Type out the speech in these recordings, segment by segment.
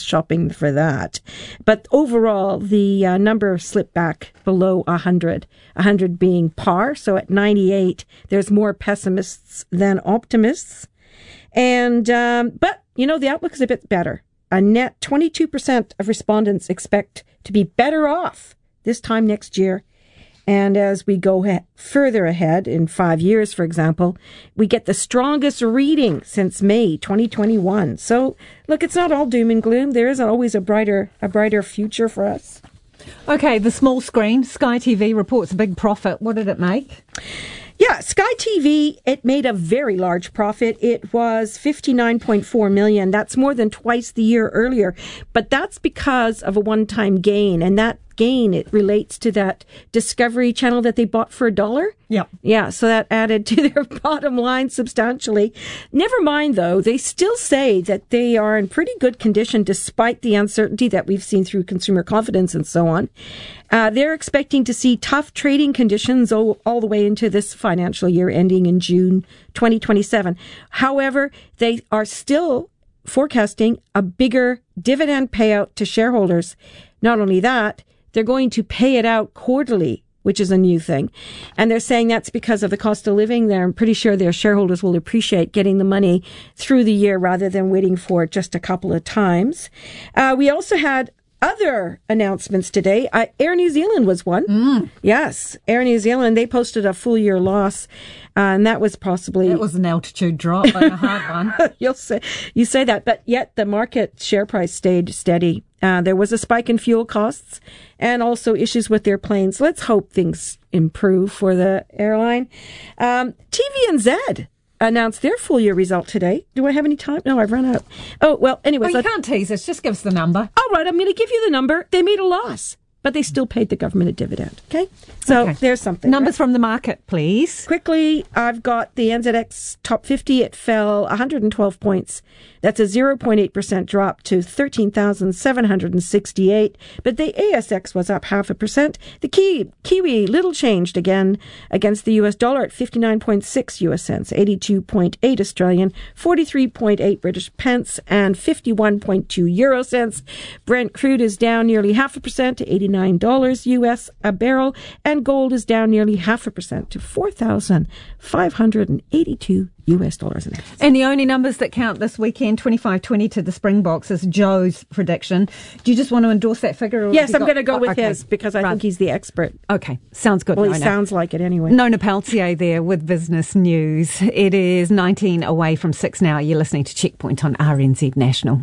shopping for that. But overall, the number slipped back below 100, 100 being par. So at 98, there's more pessimists than optimists. And, but, the outlook is a bit better. A net 22% of respondents expect to be better off this time next year. And as we go further ahead, in 5 years, for example, we get the strongest reading since May 2021. So, look, it's not all doom and gloom. There is always a brighter future for us. Okay, the small screen. Sky TV reports a big profit. What did it make? Yeah, Sky TV, it made a very large profit. It was $59.4 million. That's more than twice the year earlier. But that's because of a one-time gain. And that gain, it relates to that Discovery Channel that they bought for $1. Yep. Yeah, so that added to their bottom line substantially. Never mind, though, they still say that they are in pretty good condition despite the uncertainty that we've seen through consumer confidence and so on. They're expecting to see tough trading conditions all the way into this financial year ending in June 2027. However, they are still forecasting a bigger dividend payout to shareholders. Not only that, they're going to pay it out quarterly, which is a new thing. And they're saying that's because of the cost of living. I'm pretty sure their shareholders will appreciate getting the money through the year rather than waiting for it just a couple of times. We also had other announcements today. Air New Zealand was one. Yes, Air New Zealand, they posted a full year loss. And that was possibly... That was an altitude drop, but a hard one. You say that, but yet the market share price stayed steady. There was a spike in fuel costs and also issues with their planes. Let's hope things improve for the airline. TVNZ announced their full year result today. Do I have any time? No, I've run out. Oh, well, anyways. Well, you can't tease us. Just give us the number. All right, I'm going to give you the number. They made a loss, but they still paid the government a dividend. Okay? So There's something. Numbers from the market, please. Quickly, I've got the NZX Top 50. It fell 112 points. That's a 0.8% drop to 13,768. But the ASX was up 0.5%. The Kiwi, little changed again against the US dollar at 59.6 US cents, 82.8 Australian, 43.8 British pence, and 51.2 euro cents. Brent crude is down nearly 0.5% to $89 US a barrel, and gold is down nearly 0.5% to $4,582 US dollars an ounce. And the only numbers that count this weekend, 25-20 to the Springboks, is Joe's prediction. Do you just want to endorse that figure? Or yes, I'm going to go with his because I think he's the expert. Okay, sounds good. Well, he sounds like it anyway. Nona Peltier there with business news. It is 19 away from 6 now. You're listening to Checkpoint on RNZ National.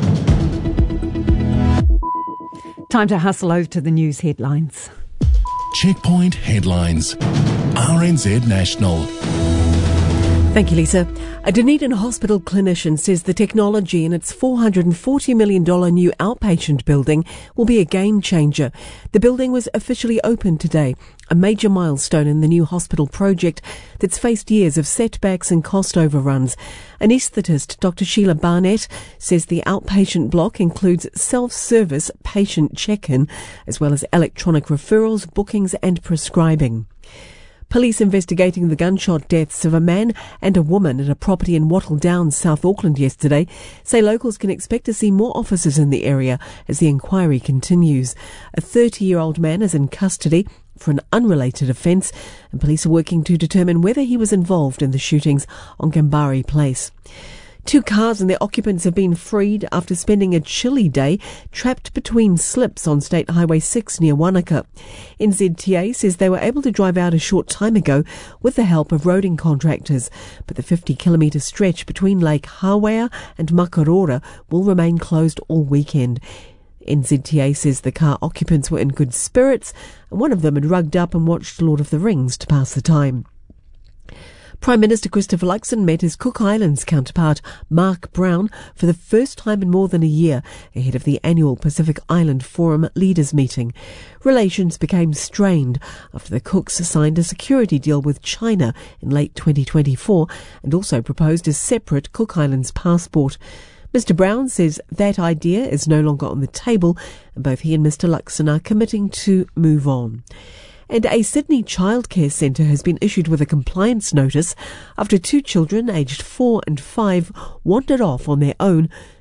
Time to hustle over to the news headlines. Checkpoint headlines. RNZ National. Thank you, Lisa. A Dunedin hospital clinician says the technology in its $440 million new outpatient building will be a game changer. The building was officially opened today, a major milestone in the new hospital project that's faced years of setbacks and cost overruns. Anaesthetist Dr. Sheila Barnett says the outpatient block includes self-service patient check-in, as well as electronic referrals, bookings and prescribing. Police investigating the gunshot deaths of a man and a woman at a property in Wattle Downs, South Auckland yesterday say locals can expect to see more officers in the area as the inquiry continues. A 30-year-old man is in custody for an unrelated offence, and police are working to determine whether he was involved in the shootings on Gambari Place. 2 cars and their occupants have been freed after spending a chilly day trapped between slips on State Highway 6 near Wanaka. NZTA says they were able to drive out a short time ago with the help of roading contractors, but the 50-kilometre stretch between Lake Hawea and Makarora will remain closed all weekend. NZTA says the car occupants were in good spirits, and one of them had rugged up and watched Lord of the Rings to pass the time. Prime Minister Christopher Luxon met his Cook Islands counterpart Mark Brown for the first time in more than a year ahead of the annual Pacific Island Forum leaders meeting. Relations became strained after the Cooks signed a security deal with China in late 2024 and also proposed a separate Cook Islands passport. Mr. Brown says that idea is no longer on the table, and both he and Mr. Luxon are committing to move on. And a Sydney childcare centre has been issued with a compliance notice after 2 children aged 4 and 5 wandered off on their own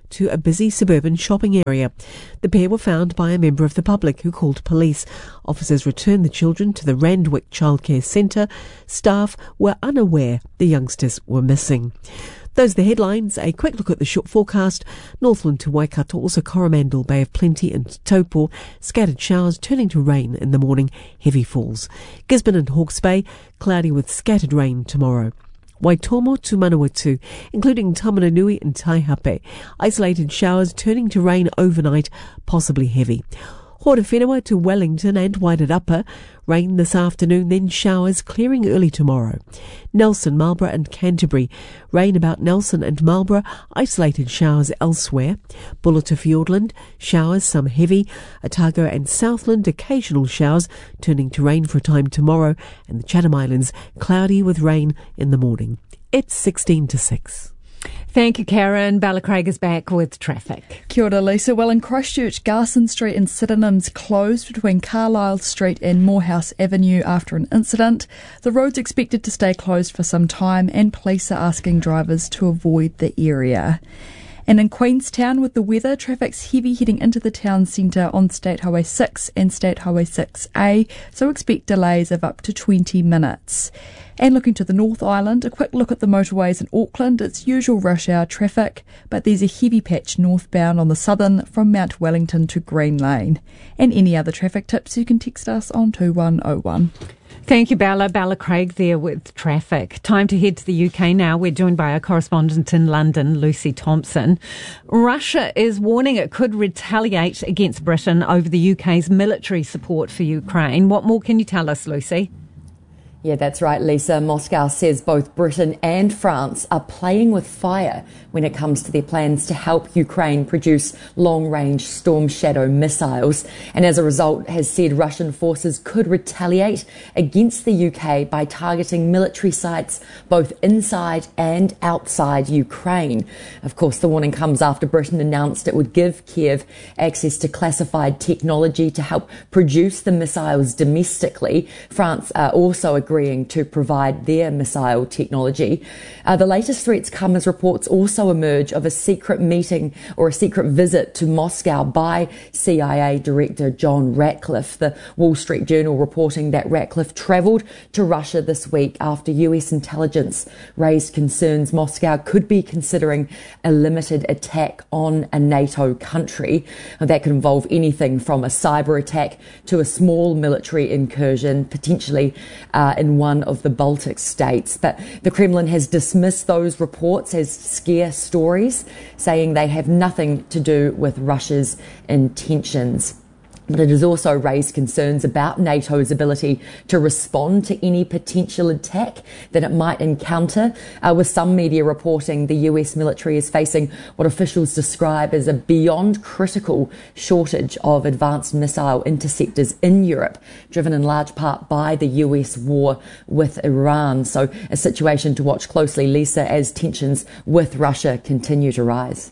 to a busy suburban shopping area. The pair were found by a member of the public who called police. Officers returned the children to the Randwick Childcare Centre. Staff were unaware the youngsters were missing. Those are the headlines. A quick look at the short forecast. Northland to Waikato, also Coromandel, Bay of Plenty and Taupo. Scattered showers turning to rain in the morning. Heavy falls. Gisborne and Hawke's Bay, cloudy with scattered rain tomorrow. Waitomo to Manawatu, including Tamaranui and Taihape. Isolated showers turning to rain overnight, possibly heavy. Horowhenua to Wellington and Wairarapa. Rain this afternoon, then showers clearing early tomorrow. Nelson, Marlborough and Canterbury. Rain about Nelson and Marlborough, isolated showers elsewhere. Buller to Fiordland, showers, some heavy. Otago and Southland, occasional showers, turning to rain for a time tomorrow. And the Chatham Islands, cloudy with rain in the morning. It's 16 to 6. Thank you, Karen. Ballacraig is back with traffic. Kia ora, Lisa. Well, in Christchurch, Garson Street and Sydenham's closed between Carlisle Street and Morehouse Avenue after an incident. The road's expected to stay closed for some time, and police are asking drivers to avoid the area. And in Queenstown, with the weather, traffic's heavy heading into the town centre on State Highway 6 and State Highway 6A, so expect delays of up to 20 minutes. And looking to the North Island, a quick look at the motorways in Auckland. It's usual rush hour traffic, but there's a heavy patch northbound on the southern from Mount Wellington to Green Lane. And any other traffic tips, you can text us on 2101. Thank you, Bella. Ballacraig there with traffic. Time to head to the UK now. We're joined by our correspondent in London, Lucy Thompson. Russia is warning it could retaliate against Britain over the UK's military support for Ukraine. What more can you tell us, Lucy? Yeah, that's right, Lisa. Moscow says both Britain and France are playing with fire when it comes to their plans to help Ukraine produce long-range Storm Shadow missiles, and as a result has said Russian forces could retaliate against the UK by targeting military sites both inside and outside Ukraine. Of course, the warning comes after Britain announced it would give Kiev access to classified technology to help produce the missiles domestically. France also agreeing to provide their missile technology. The latest threats come as reports also emerge of a secret meeting or a secret visit to Moscow by CIA Director John Ratcliffe. The Wall Street Journal reporting that Ratcliffe travelled to Russia this week after US intelligence raised concerns Moscow could be considering a limited attack on a NATO country. That could involve anything from a cyber attack to a small military incursion, potentially in one of the Baltic states. But the Kremlin has dismissed those reports as scare stories, saying they have nothing to do with Russia's intentions. But it has also raised concerns about NATO's ability to respond to any potential attack that it might encounter, with some media reporting the US military is facing what officials describe as a beyond critical shortage of advanced missile interceptors in Europe, driven in large part by the US war with Iran. So a situation to watch closely, Lisa, as tensions with Russia continue to rise.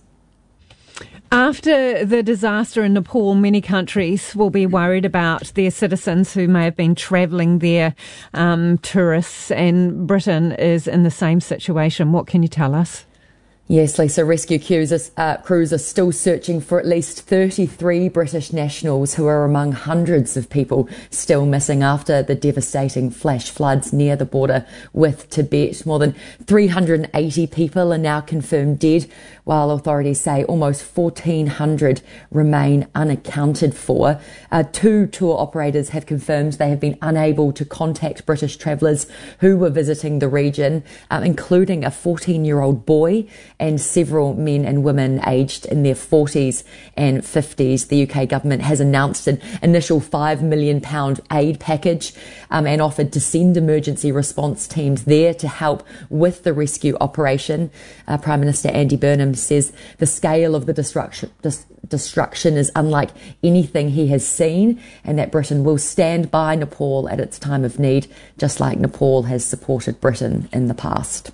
After the disaster in Nepal, many countries will be worried about their citizens who may have been travelling there, tourists, and Britain is in the same situation. What can you tell us? Yes, Lisa, rescue crews are still searching for at least 33 British nationals who are among hundreds of people still missing after the devastating flash floods near the border with Tibet. More than 380 people are now confirmed dead, while authorities say almost 1,400 remain unaccounted for. Two tour operators have confirmed they have been unable to contact British travellers who were visiting the region, including a 14-year-old boy and several men and women aged in their 40s and 50s. The UK government has announced an initial £5 million aid package and offered to send emergency response teams there to help with the rescue operation. Prime Minister Andy Burnham says the scale of the destruction is unlike anything he has seen, and that Britain will stand by Nepal at its time of need, just like Nepal has supported Britain in the past.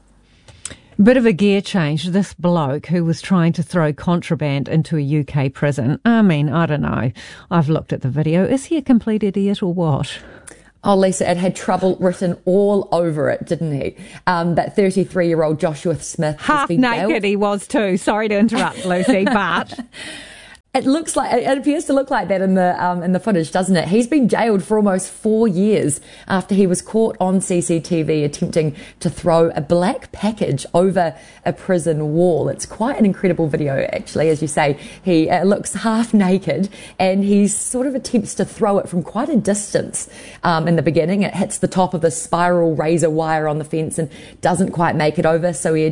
Bit of a gear change. This bloke who was trying to throw contraband into a UK prison. I mean, I don't know. I've looked at the video. Is he a complete idiot or what? Oh, Lisa, it had trouble written all over it, didn't he? That 33-year-old Joshua Smith half naked he was too. Sorry to interrupt, Lucy, but It appears to look like that in the footage, doesn't it? He's been jailed for almost 4 years after he was caught on CCTV attempting to throw a black package over a prison wall. It's quite an incredible video, actually. As you say, he looks half naked and he sort of attempts to throw it from quite a distance. In the beginning, it hits the top of the spiral razor wire on the fence and doesn't quite make it over. So he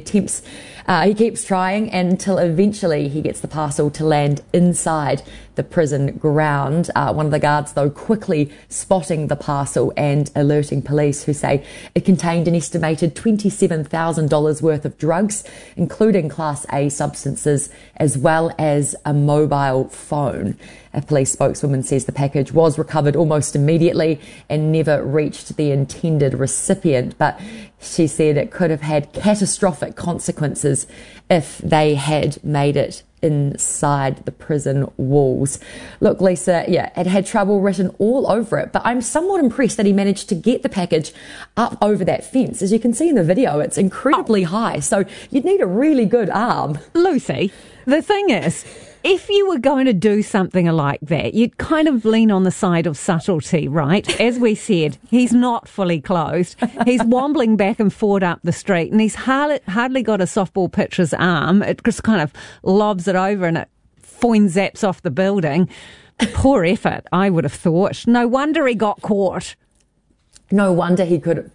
keeps trying until eventually he gets the parcel to land inside the prison ground. One of the guards, though, quickly spotting the parcel and alerting police, who say it contained an estimated $27,000 worth of drugs, including Class A substances, as well as a mobile phone. A police spokeswoman says the package was recovered almost immediately and never reached the intended recipient, but she said it could have had catastrophic consequences if they had made it inside the prison walls. Look, Lisa, it had trouble written all over it, but I'm somewhat impressed that he managed to get the package up over that fence. As you can see in the video, it's incredibly high, so you'd need a really good arm. Lucy, the thing is, if you were going to do something like that, you'd kind of lean on the side of subtlety, right? As we said, he's not fully clothed. He's wobbling back and forth up the street, and he's hardly got a softball pitcher's arm. It just kind of lobs it over and it zaps off the building. Poor effort, I would have thought. No wonder he got caught. No wonder he got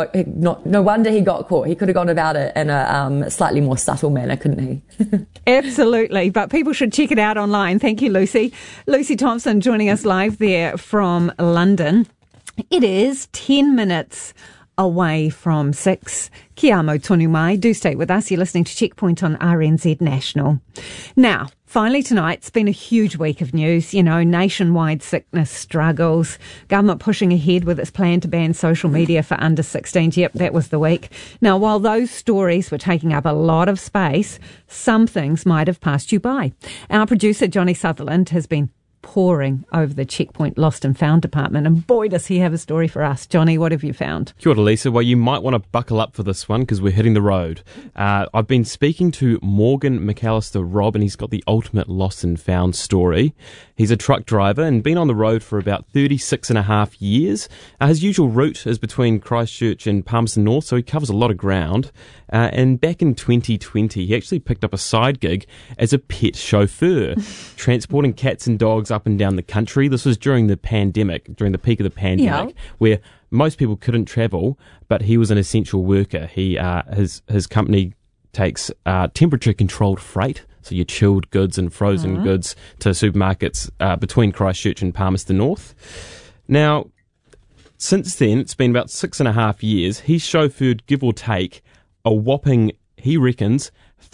caught. He could have gone about it in a slightly more subtle manner, couldn't he? Absolutely. But people should check it out online. Thank you, Lucy. Lucy Thompson joining us live there from London. It is 10 minutes away from 6. Kia amo tonu mai. Do stay with us. You're listening to Checkpoint on RNZ National. Now, finally tonight, it's been a huge week of news. You know, nationwide sickness struggles, government pushing ahead with its plan to ban social media for under 16s. Yep, that was the week. Now, while those stories were taking up a lot of space, some things might have passed you by. Our producer, Johnny Sutherland, has been poring over the Checkpoint Lost and Found department, and boy does he have a story for us. Johnny, what have you found? Kia ora, Lisa. Well, you might want to buckle up for this one because we're hitting the road. I've been speaking to Morgan McAllister Robb, and he's got the ultimate Lost and Found story. He's a truck driver and been on the road for about 36 and a half years. His usual route is between Christchurch and Palmerston North, so he covers a lot of ground. And back in 2020, he actually picked up a side gig as a pet chauffeur, transporting cats and dogs up and down the country. This was during the pandemic, during the peak of the pandemic, where most people couldn't travel, but he was an essential worker. His company takes temperature-controlled freight, so your chilled goods and frozen goods to supermarkets between Christchurch and Palmerston North. Now, since then, it's been about 6.5 years. He's chauffeured, give or take, a whopping, he reckons,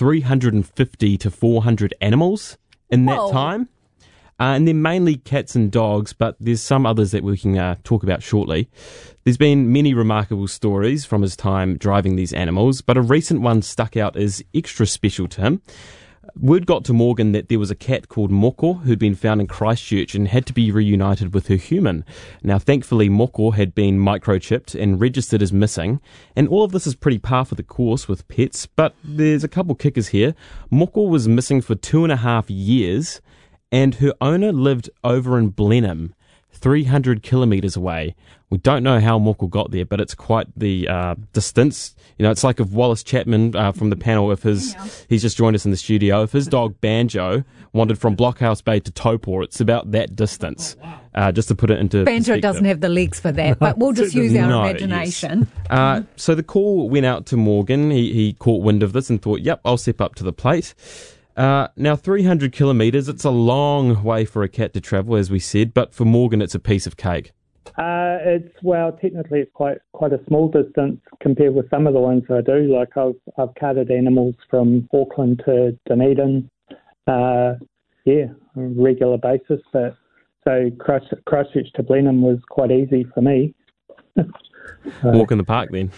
350 to 400 animals in that time. And they're mainly cats and dogs, but there's some others that we can talk about shortly. There's been many remarkable stories from his time driving these animals, but a recent one stuck out as extra special to him. Word got to Morgan that there was a cat called Moko who'd been found in Christchurch and had to be reunited with her human. Now, thankfully, Moko had been microchipped and registered as missing, and all of this is pretty par for the course with pets, but there's a couple kickers here. Moko was missing for 2.5 years, and her owner lived over in Blenheim, 300 kilometres away. We don't know how Moko got there, but it's quite the distance. You know, it's like if Wallace Chapman from the panel, he's just joined us in the studio, if his dog Banjo wandered from Blockhouse Bay to Taupo, it's about that distance. Just to put it into Banjo doesn't have the legs for that, but we'll just use our imagination. Yes. So the call went out to Morgan. He caught wind of this and thought, yep, I'll step up to the plate. Now, 300 kilometres, it's a long way for a cat to travel, as we said, but for Morgan, it's a piece of cake. Technically it's quite a small distance compared with some of the ones I do. Like I've carted animals from Auckland to Dunedin, on a regular basis. But so Christchurch to Blenheim was quite easy for me. Walk in the park then.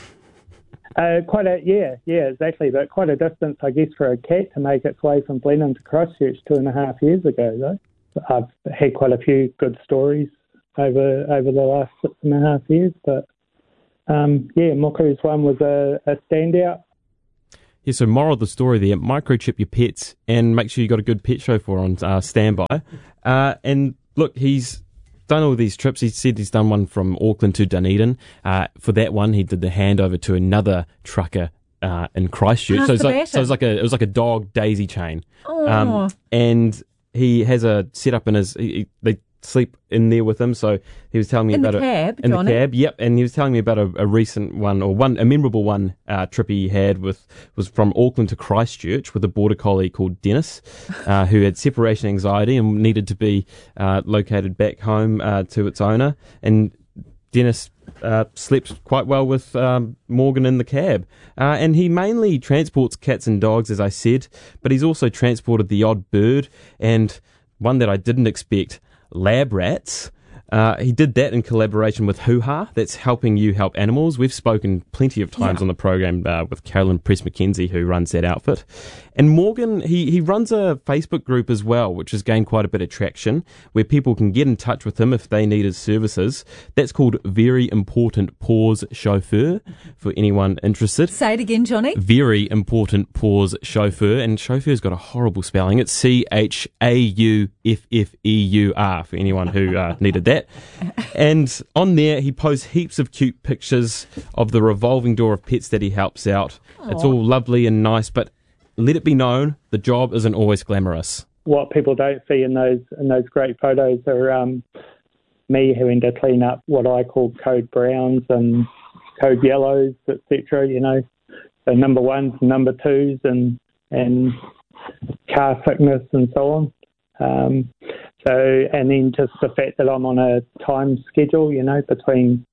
Exactly. But quite a distance, I guess, for a cat to make its way from Blenheim to Christchurch 2.5 years ago, though. I've had quite a few good stories over the last 6.5 years. But Moku's one was a standout. Yeah, so moral of the story there, microchip your pets and make sure you got a good pet show for on standby. And look, he's done all these trips. He said he's done one from Auckland to Dunedin. For that one, he did the handover to another trucker in Christchurch. So it was like a dog daisy chain. Oh. And he has a setup in his. They sleep in there with him. So he was telling me about the cab, in Johnny? the cab. Yep, and he was telling me about a recent one a memorable one trip he had was from Auckland to Christchurch with a border collie called Dennis, who had separation anxiety and needed to be located back home to its owner. And Dennis slept quite well with Morgan in the cab. And he mainly transports cats and dogs, as I said, but he's also transported the odd bird and one that I didn't expect, lab rats. He did that in collaboration with Hoo-Ha, that's helping you help animals. We've spoken plenty of times on the program with Carolyn Press-McKenzie, who runs that outfit. And Morgan, he runs a Facebook group as well, which has gained quite a bit of traction, where people can get in touch with him if they need his services. That's called Very Important Paws Chauffeur, for anyone interested. Say it again, Johnny. Very Important Paws Chauffeur, and chauffeur's got a horrible spelling. It's CHAUFFEUR, for anyone who needed that. And on there, he posts heaps of cute pictures of the revolving door of pets that he helps out. Aww. It's all lovely and nice, but let it be known, the job isn't always glamorous. What people don't see in those great photos are me having to clean up what I call code browns and code yellows, etc. You know, the number ones, number twos, and car sickness and so on. And then just the fact that I'm on a time schedule, you know, between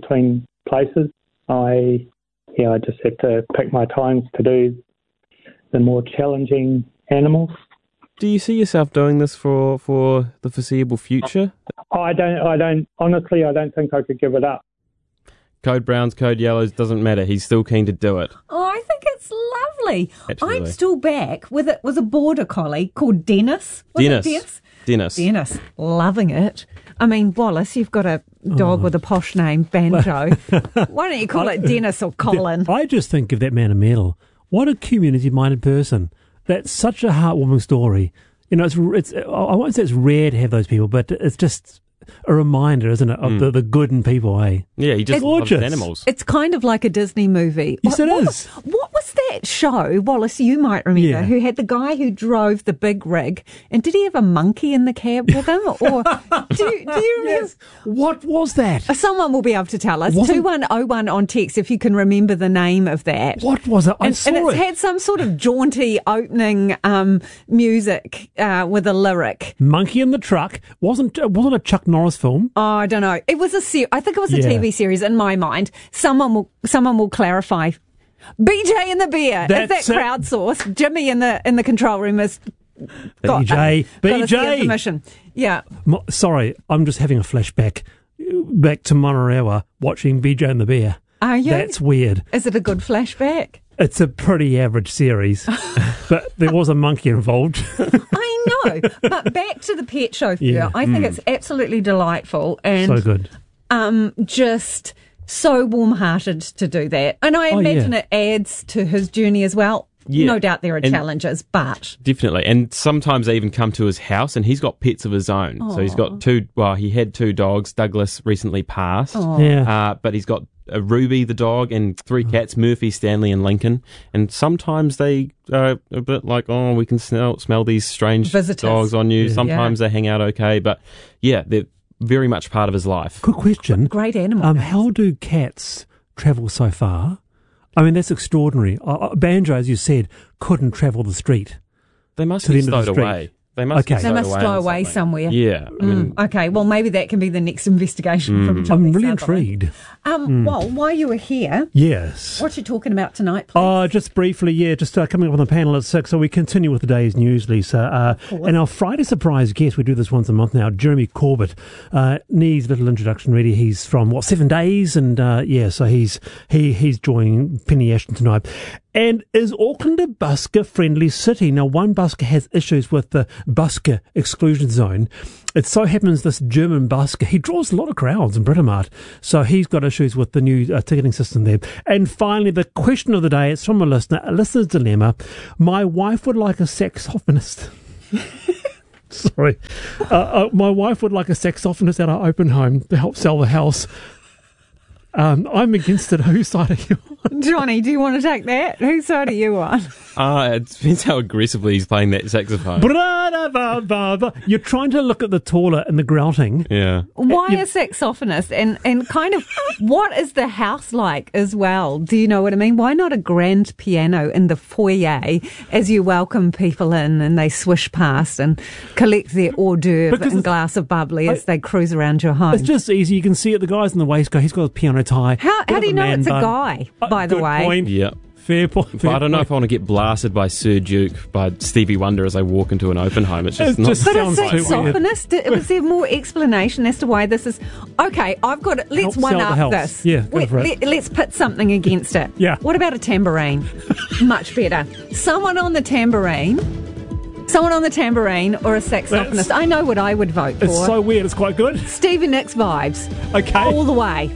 places, I just have to pick my times to do the more challenging animals. Do you see yourself doing this for the foreseeable future? I don't honestly, I don't think I could give it up. Code browns, code yellows, doesn't matter. He's still keen to do it. Oh, I think it's lovely. Absolutely. I'm still back with it. Was a border collie called Dennis. Dennis, loving it. I mean, Wallace, you've got a dog with a posh name, Banjo. Why don't you call it Dennis or Colin? I just think give that man a medal. What a community-minded person. That's such a heartwarming story. You know, it's I won't say it's rare to have those people, but it's just a reminder, isn't it, of the good in people, eh? Yeah, he just loves animals. It's kind of like a Disney movie. Yes, it is. What was that show, Wallace, you might remember, who had the guy who drove the big rig, and did he have a monkey in the cab with him? Or do you remember? Yes. What was that? Someone will be able to tell us. 2101 on text if you can remember the name of that. What was it? I saw it. And it's had some sort of jaunty opening music with a lyric. Monkey in the Truck. Wasn't a Chuck Norris film? Oh, I don't know. It was I think it was a TV series in my mind. Someone will clarify. BJ and the Bear. Is that crowdsourced? Jimmy in the control room is BJ. Information. Yeah. Sorry, I'm just having a flashback back to Monterey watching BJ and the Bear. Are you? That's weird. Is it a good flashback? It's a pretty average series, but there was a monkey involved. I know, but back to the pet chauffeur. Yeah. I think it's absolutely delightful and so good. Just so warm-hearted to do that, and I imagine it adds to his journey as well. Yeah. No doubt there are challenges, but definitely. And sometimes they even come to his house, and he's got pets of his own. Aww. So he's got two. Well, he had two dogs. Douglas recently passed. But he's got Ruby the dog and three cats, Murphy, Stanley and Lincoln. And sometimes they are a bit like, oh, we can smell these strange dogs on you. Sometimes they hang out okay, but they're very much part of his life. Good question. Great animal. How do cats travel so far? I mean, that's extraordinary. Banjo, as you said, couldn't travel the street. They must be stowed away. They must stow away somewhere. Yeah. I mean, okay, well, maybe that can be the next investigation from Johnny I'm really intrigued. Well, while you were here, yes, what you talking about tonight, please? Just briefly, just coming up on the panel at 6, so we continue with the day's news, Lisa. And our Friday surprise guest, we do this once a month now, Jeremy Corbett, needs a little introduction ready. He's from, 7 days? And, so he's joining Penny Ashton tonight. And is Auckland a busker-friendly city? Now, one busker has issues with the busker exclusion zone. It so happens this German busker, he draws a lot of crowds in Britomart, so he's got issues with the new ticketing system there. And finally, the question of the day, it's from a listener's dilemma. My wife would like a saxophonist. Sorry. My wife would like a saxophonist at our open home to help sell the house. I'm against it. Whose side are you on? Johnny, do you want to take that? Whose side are you on? It depends how aggressively he's playing that saxophone. You're trying to look at the taller and the grouting. Yeah. Why a saxophonist? And kind of, what is the house like as well? Do you know what I mean? Why not a grand piano in the foyer as you welcome people in and they swish past and collect their hors d'oeuvre and glass of bubbly as they cruise around your home? It's just easy. You can see it. The guy's in the waistcoat. He's got a piano tie. How do you know it's a guy, by the way? Point. Yeah. Fair point. But I don't know if I want to get blasted by Sir Duke, by Stevie Wonder as I walk into an open home. It's just not... Just but a sounds too weird. saxophonist, was there more explanation as to why this is... Okay, I've got it. Let's Help one sell the up house. this. Yeah, go for it. Let's put something against it. Yeah. What about a tambourine? Much better. Someone on the tambourine or a saxophonist. I know what I would vote for. It's so weird. It's quite good. Stevie Nicks vibes. Okay. All the way.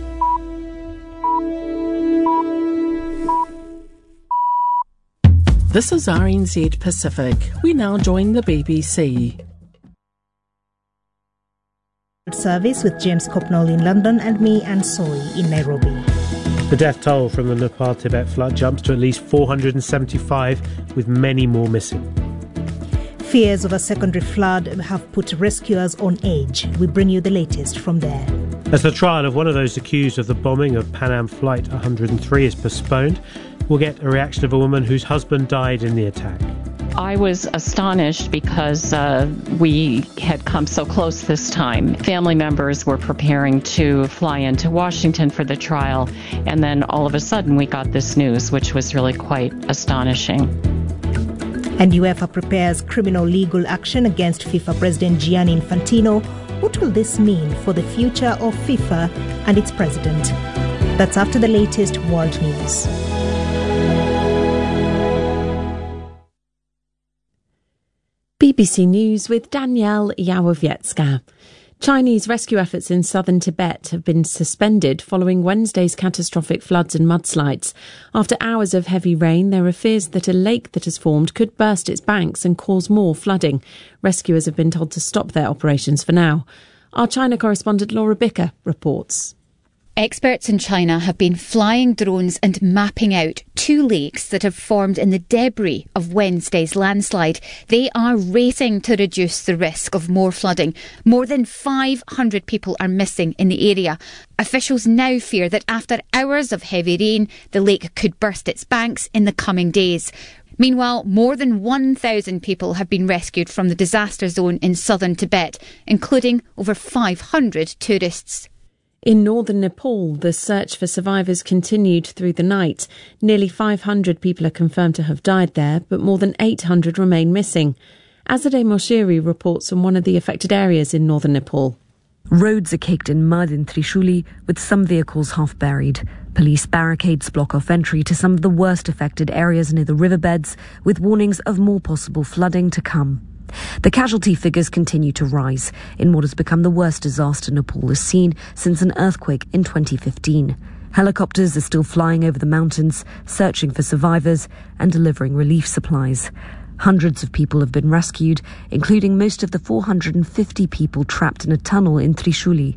This is RNZ Pacific. We now join the BBC. Service with James Copnall in London and me, Anne Soy, in Nairobi. The death toll from the Nepal-Tibet flood jumps to at least 475, with many more missing. Fears of a secondary flood have put rescuers on edge. We bring you the latest from there. As the trial of one of those accused of the bombing of Pan Am Flight 103 is postponed, we'll get a reaction of a woman whose husband died in the attack. I was astonished because we had come so close this time. Family members were preparing to fly into Washington for the trial, and then all of a sudden we got this news, which was really quite astonishing. And UEFA prepares criminal legal action against FIFA President Gianni Infantino. What will this mean for the future of FIFA and its president? That's after the latest world news. BBC News with Danielle Yawowiecka. Chinese rescue efforts in southern Tibet have been suspended following Wednesday's catastrophic floods and mudslides. After hours of heavy rain, there are fears that a lake that has formed could burst its banks and cause more flooding. Rescuers have been told to stop their operations for now. Our China correspondent Laura Bicker reports. Experts in China have been flying drones and mapping out 2 lakes that have formed in the debris of Wednesday's landslide. They are racing to reduce the risk of more flooding. More than 500 people are missing in the area. Officials now fear that after hours of heavy rain, the lake could burst its banks in the coming days. Meanwhile, more than 1,000 people have been rescued from the disaster zone in southern Tibet, including over 500 tourists. In northern Nepal, the search for survivors continued through the night. Nearly 500 people are confirmed to have died there, but more than 800 remain missing. Azadeh Moshiri reports from one of the affected areas in northern Nepal. Roads are caked in mud in Trishuli, with some vehicles half buried. Police barricades block off entry to some of the worst affected areas near the riverbeds, with warnings of more possible flooding to come. The casualty figures continue to rise in what has become the worst disaster Nepal has seen since an earthquake in 2015. Helicopters are still flying over the mountains, searching for survivors and delivering relief supplies. Hundreds of people have been rescued, including most of the 450 people trapped in a tunnel in Trishuli.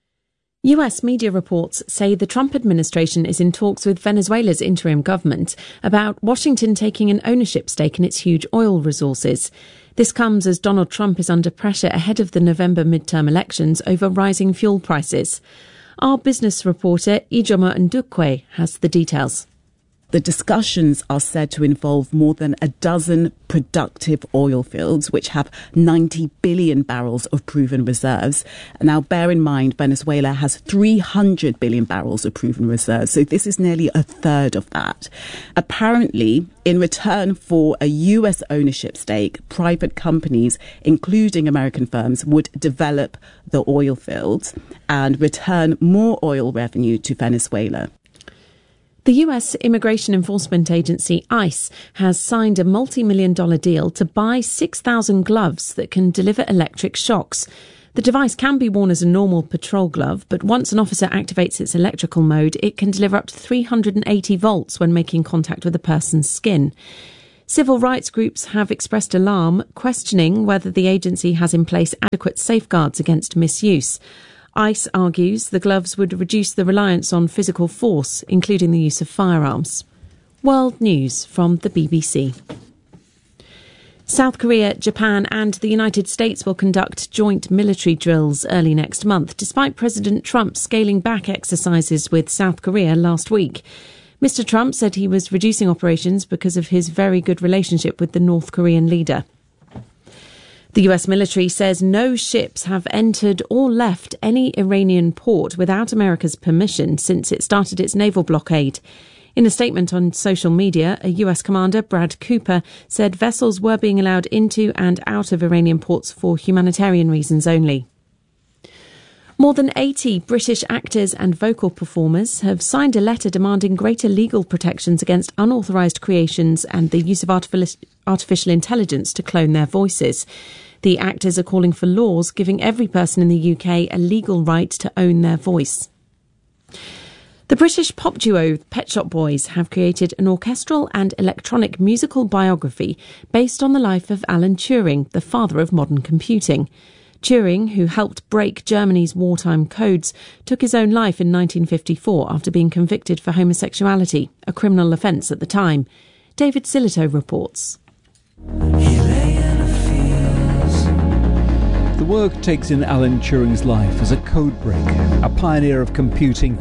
US media reports say the Trump administration is in talks with Venezuela's interim government about Washington taking an ownership stake in its huge oil resources. This comes as Donald Trump is under pressure ahead of the November midterm elections over rising fuel prices. Our business reporter Ijoma Ndukwe has the details. The discussions are said to involve more than a dozen productive oil fields, which have 90 billion barrels of proven reserves. Now, bear in mind, Venezuela has 300 billion barrels of proven reserves, so this is nearly a third of that. Apparently, in return for a US ownership stake, private companies, including American firms, would develop the oil fields and return more oil revenue to Venezuela. The US Immigration Enforcement Agency, ICE, has signed a multi-million-dollar deal to buy 6,000 gloves that can deliver electric shocks. The device can be worn as a normal patrol glove, but once an officer activates its electrical mode, it can deliver up to 380 volts when making contact with a person's skin. Civil rights groups have expressed alarm, questioning whether the agency has in place adequate safeguards against misuse. ICE argues the gloves would reduce the reliance on physical force, including the use of firearms. World News from the BBC. South Korea, Japan and the United States will conduct joint military drills early next month, despite President Trump scaling back exercises with South Korea last week. Mr. Trump said he was reducing operations because of his very good relationship with the North Korean leader. The US military says no ships have entered or left any Iranian port without America's permission since it started its naval blockade. In a statement on social media, a US commander, Brad Cooper, said vessels were being allowed into and out of Iranian ports for humanitarian reasons only. More than 80 British actors and vocal performers have signed a letter demanding greater legal protections against unauthorised creations and the use of artificial intelligence to clone their voices. The actors are calling for laws giving every person in the UK a legal right to own their voice. The British pop duo Pet Shop Boys have created an orchestral and electronic musical biography based on the life of Alan Turing, the father of modern computing. Turing, who helped break Germany's wartime codes, took his own life in 1954 after being convicted for homosexuality, a criminal offence at the time. David Silito reports. The work takes in Alan Turing's life as a code breaker, a pioneer of computing,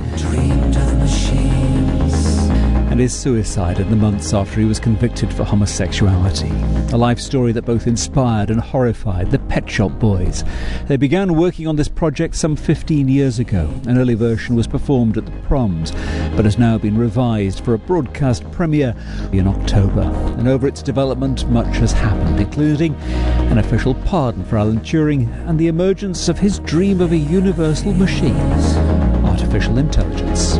and his suicide in the months after he was convicted for homosexuality. A life story that both inspired and horrified the Pet Shop Boys. They began working on this project some 15 years ago. An early version was performed at the Proms, but has now been revised for a broadcast premiere in October. And over its development, much has happened, including an official pardon for Alan Turing and the emergence of his dream of a universal machine, artificial intelligence.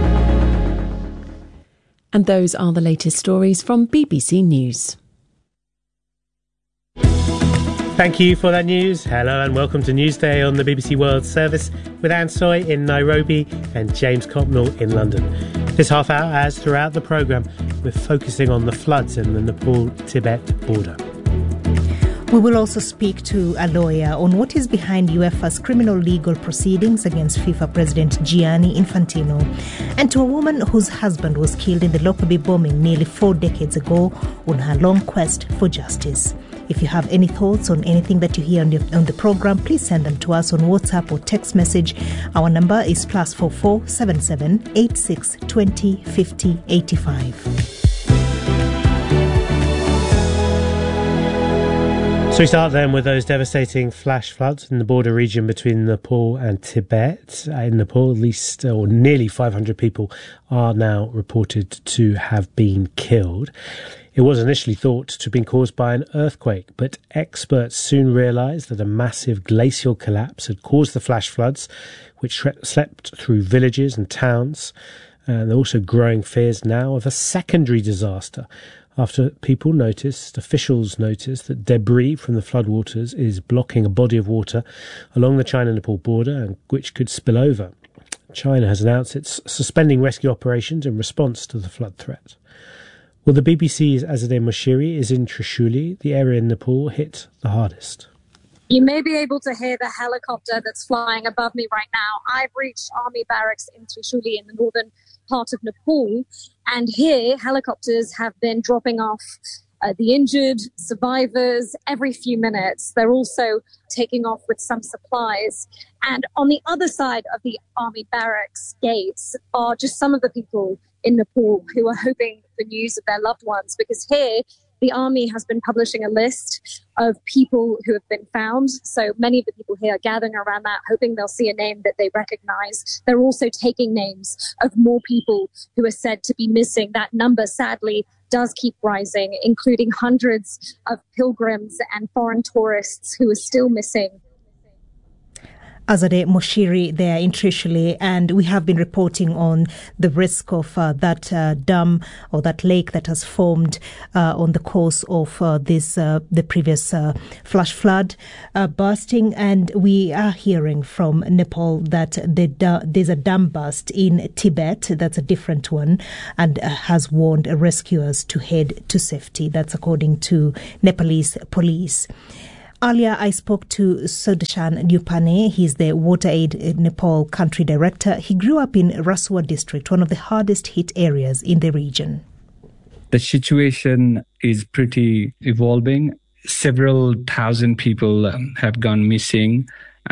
And those are the latest stories from BBC News. Thank you for that news. Hello and welcome to Newsday on the BBC World Service with Anne Soy in Nairobi and James Copnell in London. This half hour, as throughout the programme, we're focusing on the floods in the Nepal-Tibet border. We will also speak to a lawyer on what is behind UEFA's criminal legal proceedings against FIFA President Gianni Infantino, and to a woman whose husband was killed in the Lockerbie bombing nearly 4 decades ago on her long quest for justice. If you have any thoughts on anything that you hear on the programme, please send them to us on WhatsApp or text message. Our number is +44 77 86 20 50 85. So we start then with those devastating flash floods in the border region between Nepal and Tibet. In Nepal, at least or nearly 500 people are now reported to have been killed. It was initially thought to have been caused by an earthquake, but experts soon realised that a massive glacial collapse had caused the flash floods, which swept through villages and towns. There are also growing fears now of a secondary disaster, after officials noticed that debris from the floodwaters is blocking a body of water along the China-Nepal border, and which could spill over. China has announced it's suspending rescue operations in response to the flood threat. Well, the BBC's Azadeh Moshiri is in Trishuli, the area in Nepal hit the hardest. You may be able to hear the helicopter that's flying above me right now. I've reached Army Barracks in Trishuli in the northern part of Nepal, and here helicopters have been dropping off the injured, survivors every few minutes. They're also taking off with some supplies. And on the other side of the Army Barracks gates are just some of the people in Nepal who are hoping for news of their loved ones, because here the Army has been publishing a list of people who have been found. So many of the people here are gathering around that, hoping they'll see a name that they recognize. They're also taking names of more people who are said to be missing. That number, sadly, does keep rising, including hundreds of pilgrims and foreign tourists who are still missing. Azadeh Moshiri there in Trishuli, and we have been reporting on the risk of that dam or that lake that has formed on the course of the previous flash flood bursting, and we are hearing from Nepal that there's a dam burst in Tibet. That's a different one, and has warned rescuers to head to safety. That's according to Nepalese police. Earlier, I spoke to Sudarshan Nupane. He's the WaterAid Nepal country director. He grew up in Rasua district, one of the hardest hit areas in the region. The situation is pretty evolving. Several thousand people have gone missing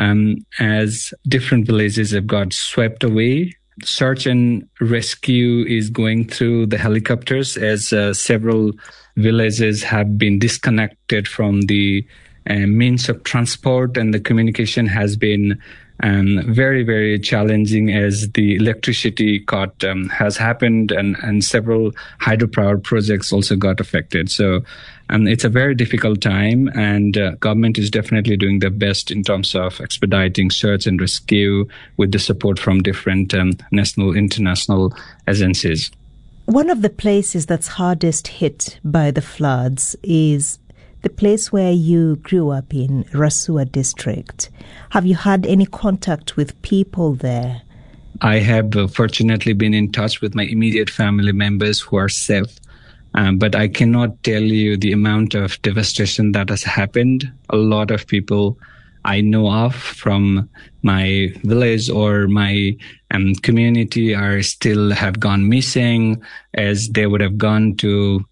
as different villages have got swept away. Search and rescue is going through the helicopters as several villages have been disconnected from the means of transport, and the communication has been very, very challenging as the electricity cut has happened, and several hydropower projects also got affected. So it's a very difficult time, and government is definitely doing their best in terms of expediting search and rescue with the support from different national, international agencies. One of the places that's hardest hit by the floods is the place where you grew up in, Rasua district. Have you had any contact with people there? I have fortunately been in touch with my immediate family members who are safe, but I cannot tell you the amount of devastation that has happened. A lot of people I know of from my village or my community are still have gone missing, as they would have gone to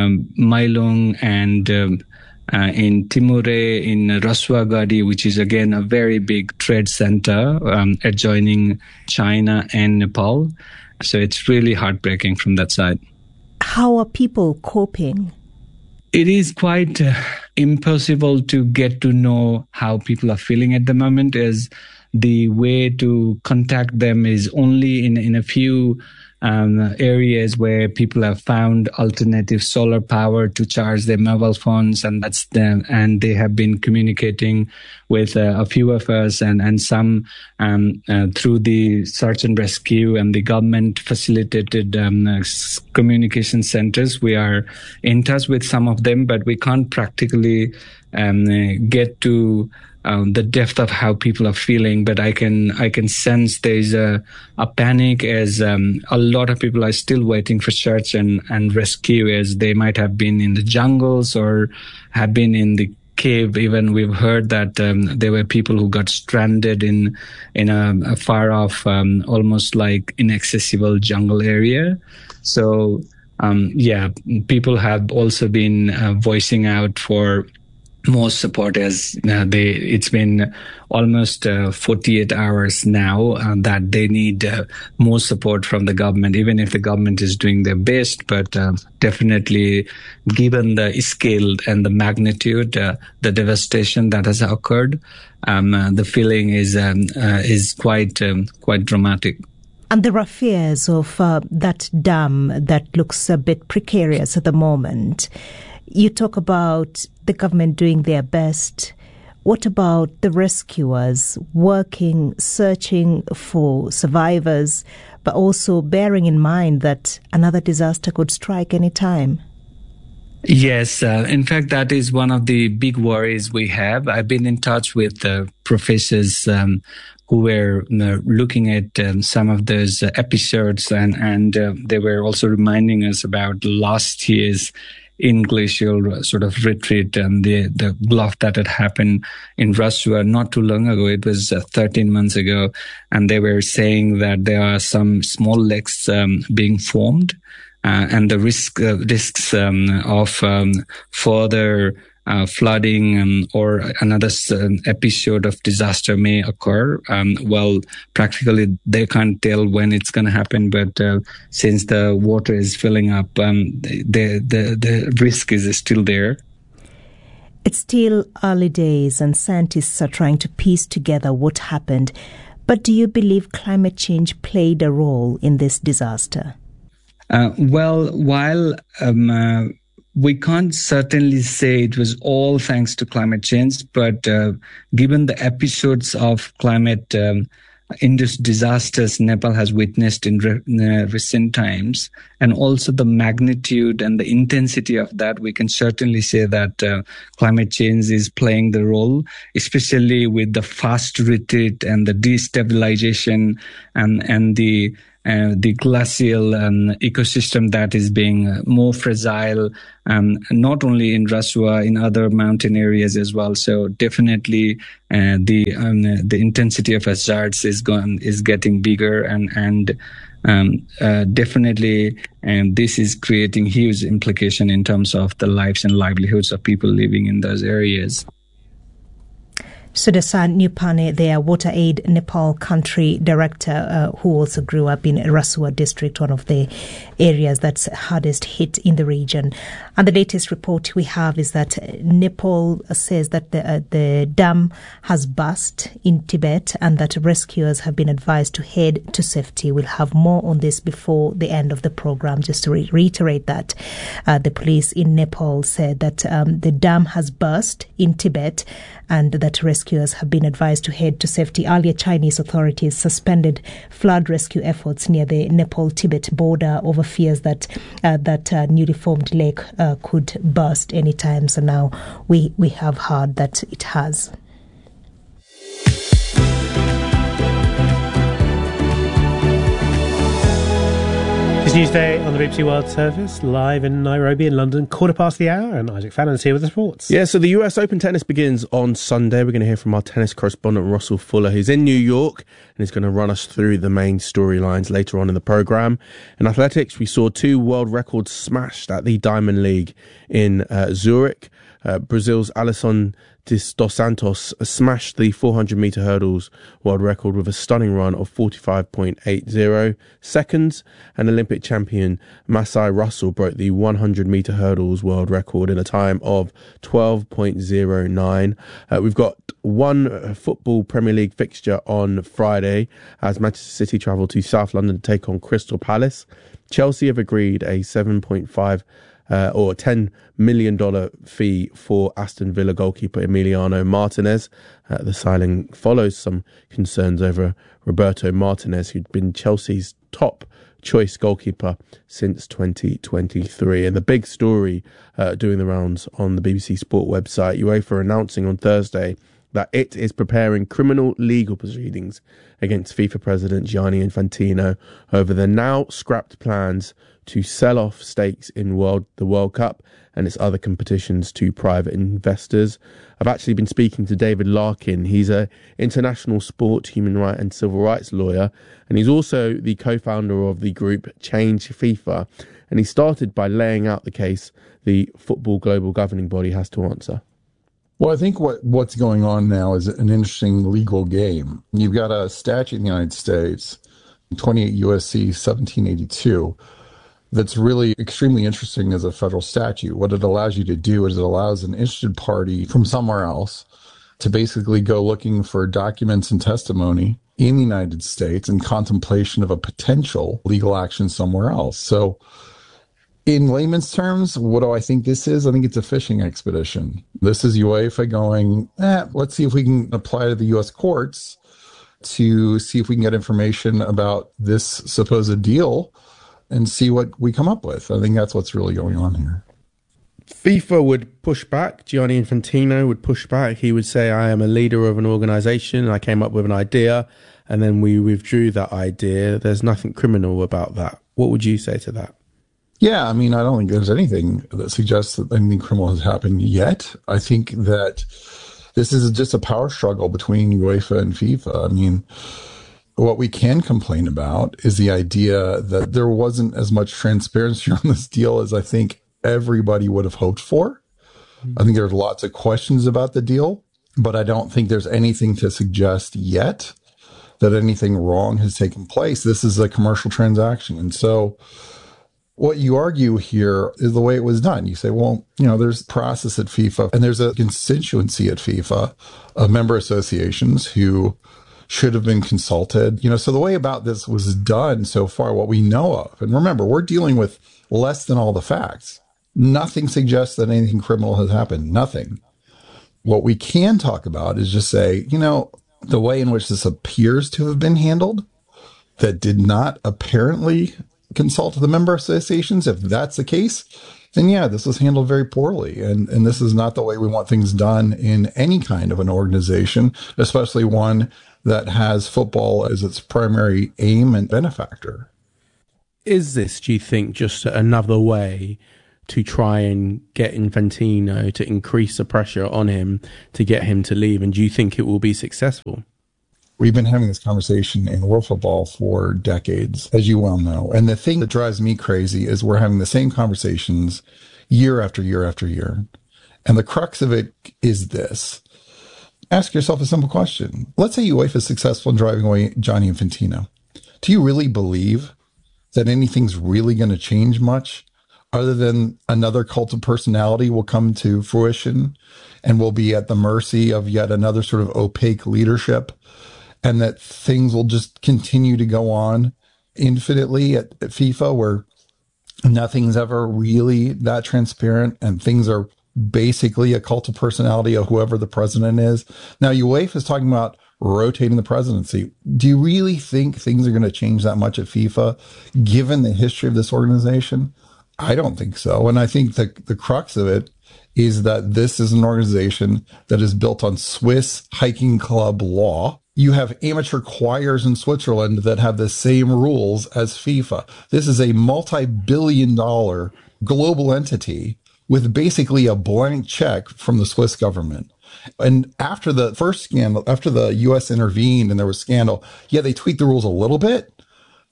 Mailung and in Timure, in Rasuagadi, which is again a very big trade center adjoining China and Nepal. So it's really heartbreaking from that side. How are people coping? It is quite impossible to get to know how people are feeling at the moment, as the way to contact them is only in a few areas where people have found alternative solar power to charge their mobile phones, and that's them. And they have been communicating with a few of us, and some through the search and rescue and the government facilitated communication centers. We are in touch with some of them, but we can't practically get to the depth of how people are feeling, but I can sense there's a panic, as a lot of people are still waiting for search and rescue, as they might have been in the jungles or have been in the cave. Even we've heard that there were people who got stranded in a far off, almost like inaccessible jungle area. So people have also been voicing out for more support, as it's been almost 48 hours now that they need more support from the government, even if the government is doing their best. But definitely, given the scale and the magnitude, the devastation that has occurred, the feeling is quite dramatic. And there are fears of that dam that looks a bit precarious at the moment. You talk about the government doing their best. What about the rescuers working, searching for survivors, but also bearing in mind that another disaster could strike any time? Yes, in fact, that is one of the big worries we have. I've been in touch with professors who were looking at some of those episodes, and they were also reminding us about last year's glacial sort of retreat and the bluff that had happened in Rasua not too long ago. It was 13 months ago, and they were saying that there are some small lakes being formed, and the risks of further flooding or another episode of disaster may occur. Practically they can't tell when it's going to happen, but since the water is filling up, the risk is still there. It's still early days, and scientists are trying to piece together what happened. But do you believe climate change played a role in this disaster? While we can't certainly say it was all thanks to climate change, but given the episodes of climate induced disasters Nepal has witnessed in recent times, and also the magnitude and the intensity of that, we can certainly say that climate change is playing the role, especially with the fast retreat and the destabilization and the glacial ecosystem that is being more fragile, not only in Rasua, in other mountain areas as well. So definitely the intensity of hazards is getting bigger, and definitely this is creating huge implication in terms of the lives and livelihoods of people living in those areas. Sudasan Nupane, their Water Aid Nepal country director, who also grew up in Rasua district, one of the areas that's hardest hit in the region. And the latest report we have is that Nepal says that the dam has burst in Tibet and that rescuers have been advised to head to safety. We'll have more on this before the end of the program. Just to reiterate that the police in Nepal said that the dam has burst in Tibet and that rescuers have been advised to head to safety. Earlier, Chinese authorities suspended flood rescue efforts near the Nepal-Tibet border over fears that that newly formed lake could burst anytime. So now we have heard that it has. It's Newsday on the BBC World Service, live in Nairobi and London, 1:15, and Isaac Fannon's here with the sports. Yeah, so the US Open tennis begins on Sunday. We're going to hear from our tennis correspondent Russell Fuller, who's in New York, and is going to run us through the main storylines later on in the programme. In athletics, we saw 2 world records smashed at the Diamond League in Zurich. Brazil's Alisson dos Santos smashed the 400-metre hurdles world record with a stunning run of 45.80 seconds. And Olympic champion Masai Russell broke the 100-metre hurdles world record in a time of 12.09. We've got one football Premier League fixture on Friday as Manchester City travel to South London to take on Crystal Palace. Chelsea have agreed a $7.5 or $10 million fee for Aston Villa goalkeeper Emiliano Martinez. The signing follows some concerns over Roberto Martinez, who'd been Chelsea's top choice goalkeeper since 2023. And the big story doing the rounds on the BBC Sport website, UEFA announcing on Thursday that it is preparing criminal legal proceedings against FIFA President Gianni Infantino over the now scrapped plans to sell off stakes in the World Cup and its other competitions to private investors. I've actually been speaking to David Larkin. He's an international sport, human rights and civil rights lawyer, and he's also the co-founder of the group Change FIFA. And he started by laying out the case the Football Global Governing Body has to answer. Well, I think what's going on now is an interesting legal game. You've got a statute in the United States, 28 U.S.C. 1782, that's really extremely interesting as a federal statute. What it allows you to do is it allows an interested party from somewhere else to basically go looking for documents and testimony in the United States in contemplation of a potential legal action somewhere else. So in layman's terms, what do I think this is? I think it's a fishing expedition. This is UEFA going, let's see if we can apply to the U.S. courts to see if we can get information about this supposed deal and see what we come up with. I think that's what's really going on here. FIFA would push back. Gianni Infantino would push back. He would say, I am a leader of an organisation. I came up with an idea and then we withdrew that idea. There's nothing criminal about that. What would you say to that? Yeah, I mean, I don't think there's anything that suggests that anything criminal has happened yet. I think that this is just a power struggle between UEFA and FIFA. I mean, what we can complain about is the idea that there wasn't as much transparency on this deal as I think everybody would have hoped for. I think there's lots of questions about the deal, but I don't think there's anything to suggest yet that anything wrong has taken place. This is a commercial transaction. And so what you argue here is the way it was done. You say, well, there's process at FIFA and there's a constituency at FIFA of member associations who should have been consulted. So the way about this was done so far, what we know of, and remember, we're dealing with less than all the facts. Nothing suggests that anything criminal has happened. Nothing. What we can talk about is just say, the way in which this appears to have been handled, that did not apparently consult the member associations. If that's the case, then yeah, this was handled very poorly. And this is not the way we want things done in any kind of an organization, especially one that has football as its primary aim and benefactor. Is this, do you think, just another way to try and get Infantino to increase the pressure on him to get him to leave? And do you think it will be successful? We've been having this conversation in world football for decades, as you well know. And the thing that drives me crazy is we're having the same conversations year after year after year. And the crux of it is this. Ask yourself a simple question. Let's say UEFA is successful in driving away Gianni Infantino. Do you really believe that anything's really going to change much other than another cult of personality will come to fruition and will be at the mercy of yet another sort of opaque leadership? And that things will just continue to go on infinitely at FIFA, where nothing's ever really that transparent and things are basically a cult of personality of whoever the president is. Now, UEFA is talking about rotating the presidency. Do you really think things are going to change that much at FIFA, given the history of this organization? I don't think so. And I think the crux of it is that this is an organization that is built on Swiss hiking club law. You have amateur choirs in Switzerland that have the same rules as FIFA. This is a multi-billion-dollar global entity with basically a blank check from the Swiss government. And after the first scandal, after the U.S. intervened and there was scandal, yeah, they tweaked the rules a little bit.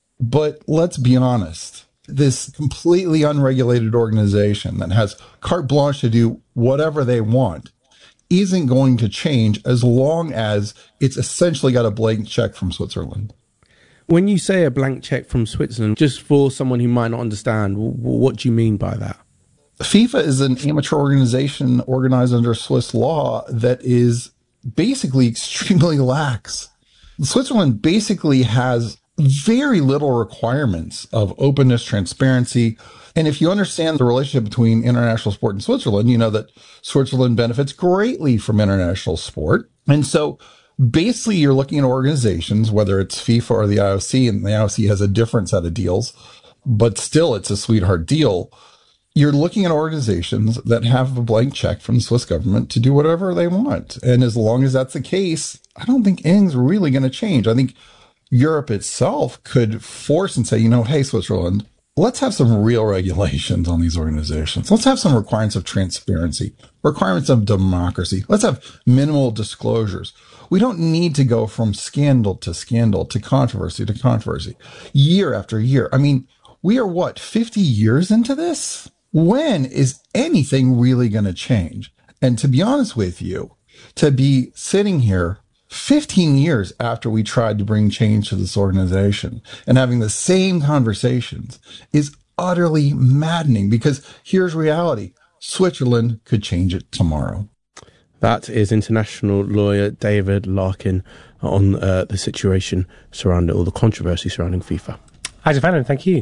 But let's be honest. This completely unregulated organization that has carte blanche to do whatever they want isn't going to change as long as it's essentially got a blank check from Switzerland. When you say a blank check from Switzerland, just for someone who might not understand, what do you mean by that? FIFA is an amateur organization organized under Swiss law that is basically extremely lax. Switzerland basically has very little requirements of openness, transparency. And if you understand the relationship between international sport and Switzerland, you know that Switzerland benefits greatly from international sport. And so basically you're looking at organizations, whether it's FIFA or the IOC, and the IOC has a different set of deals, but still it's a sweetheart deal. You're looking at organizations that have a blank check from the Swiss government to do whatever they want. And as long as that's the case, I don't think anything's really going to change. I think Europe itself could force and say, hey, Switzerland, let's have some real regulations on these organizations. Let's have some requirements of transparency, requirements of democracy. Let's have minimal disclosures. We don't need to go from scandal to controversy to controversy year after year. I mean, we are 50 years into this? When is anything really going to change? And to be honest with you, to be sitting here 15 years after we tried to bring change to this organization and having the same conversations is utterly maddening, because here's reality. Switzerland could change it tomorrow. That is international lawyer David Larkin on the situation surrounding, or the controversy surrounding FIFA. Isaac Vannon, thank you.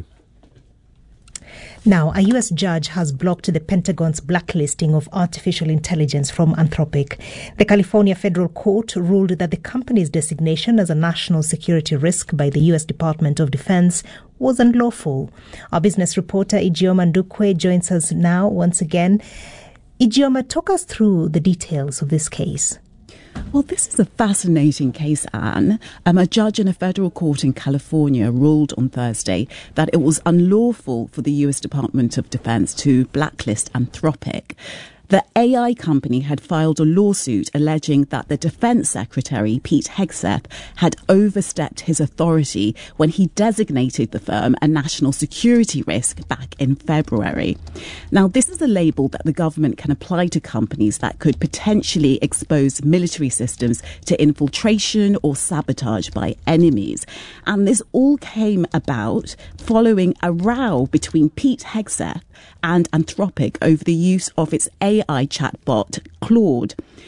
Now, a U.S. judge has blocked the Pentagon's blacklisting of artificial intelligence from Anthropic. The California federal court ruled that the company's designation as a national security risk by the U.S. Department of Defense was unlawful. Our business reporter Ijeoma Ndukwe joins us now once again. Ijeoma, talk us through the details of this case. Well, this is a fascinating case, Anne. A judge in a federal court in California ruled on Thursday that it was unlawful for the U.S. Department of Defense to blacklist Anthropic. The AI company had filed a lawsuit alleging that the Defense Secretary, Pete Hegseth, had overstepped his authority when he designated the firm a national security risk back in February. Now, this is a label that the government can apply to companies that could potentially expose military systems to infiltration or sabotage by enemies. And this all came about following a row between Pete Hegseth and Anthropic over the use of its AI chatbot, Claude.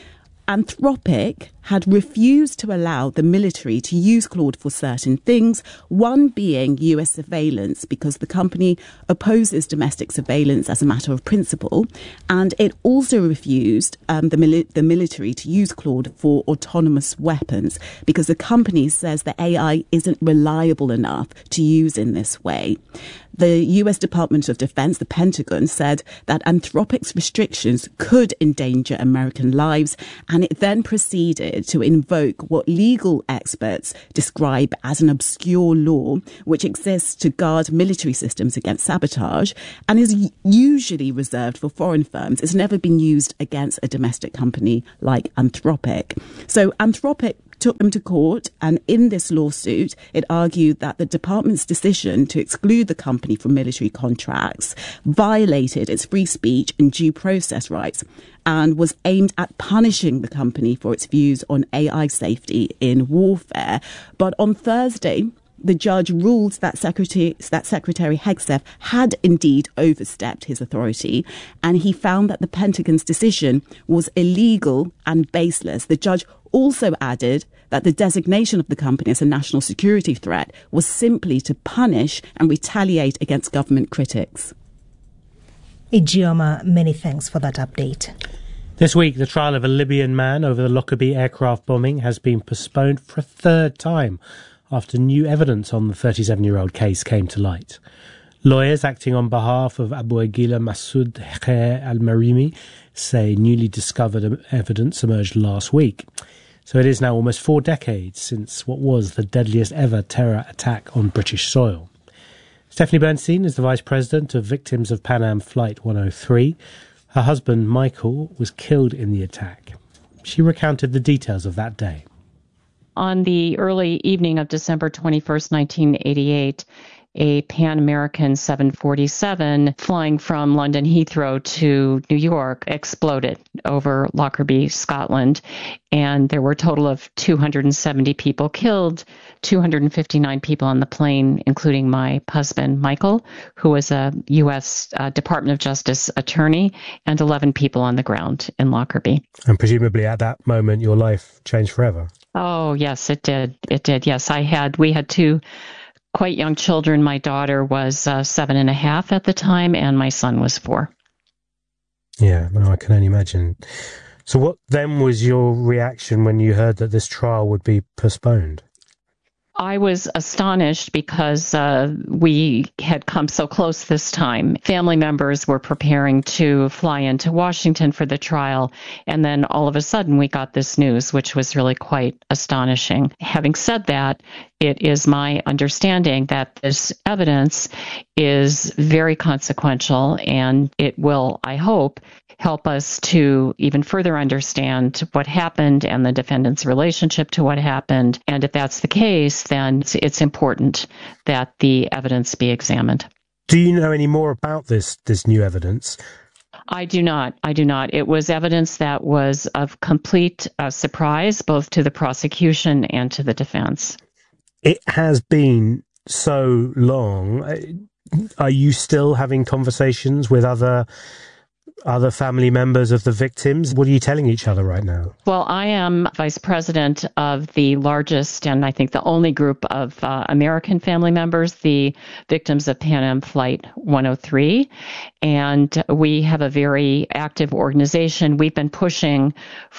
Anthropic had refused to allow the military to use Claude for certain things, one being US surveillance, because the company opposes domestic surveillance as a matter of principle, and it also refused the military to use Claude for autonomous weapons, because the company says the AI isn't reliable enough to use in this way. The US Department of Defense, the Pentagon, said that Anthropic's restrictions could endanger American lives, and it then proceeded to invoke what legal experts describe as an obscure law, which exists to guard military systems against sabotage and is usually reserved for foreign firms. It's never been used against a domestic company like Anthropic. So Anthropic took them to court, and in this lawsuit, it argued that the department's decision to exclude the company from military contracts violated its free speech and due process rights and was aimed at punishing the company for its views on AI safety in warfare. But on Thursday, the judge ruled that Secretary Hegseth had indeed overstepped his authority, and he found that the Pentagon's decision was illegal and baseless. The judge also added that the designation of the company as a national security threat was simply to punish and retaliate against government critics. Ijeoma, many thanks for that update. This week, the trial of a Libyan man over the Lockerbie aircraft bombing has been postponed for a third time after new evidence on the 37-year-old case came to light. Lawyers acting on behalf of Abu Aguila Masoud Khair al-Marimi say newly discovered evidence emerged last week. So it is now almost 4 decades since what was the deadliest ever terror attack on British soil. Stephanie Bernstein is the Vice President of Victims of Pan Am Flight 103. Her husband, Michael, was killed in the attack. She recounted the details of that day. On the early evening of December 21st, 1988, a Pan American 747 flying from London Heathrow to New York exploded over Lockerbie, Scotland, and there were a total of 270 people killed, 259 people on the plane, including my husband, Michael, who was a U.S. Department of Justice attorney, and 11 people on the ground in Lockerbie. And presumably at that moment, your life changed forever. Oh, yes, it did. It did. Yes, we had 2 quite young children. My daughter was 7.5 at the time, and my son was 4. Yeah, no, I can only imagine. So what then was your reaction when you heard that this trial would be postponed? I was astonished because we had come so close this time. Family members were preparing to fly into Washington for the trial, and then all of a sudden we got this news, which was really quite astonishing. Having said that, it is my understanding that this evidence is very consequential, and it will, I hope, help us to even further understand what happened and the defendant's relationship to what happened. And if that's the case, then it's important that the evidence be examined. Do you know any more about this new evidence? I do not. It was evidence that was of complete surprise, both to the prosecution and to the defense. It has been so long. Are you still having conversations with other family members of the victims? What are you telling each other right now? Well, I am vice president of the largest and I think the only group of American family members, the victims of Pan Am Flight 103. And we have a very active organization. We've been pushing